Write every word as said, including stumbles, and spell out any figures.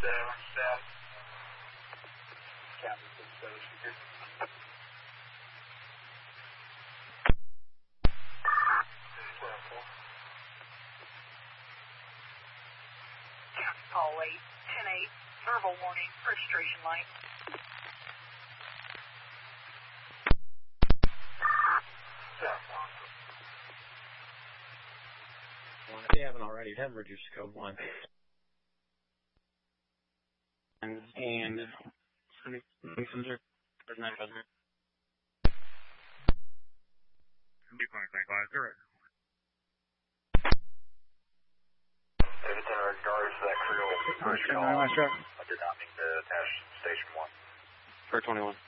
Hallway ten eight, verbal warning, registration light. Well, if you haven't already, have reduced code one. And, and, messenger, there's nine messenger. It's in regards to that crew. Alright, last truck. I did not mean to attach station one. For twenty-one.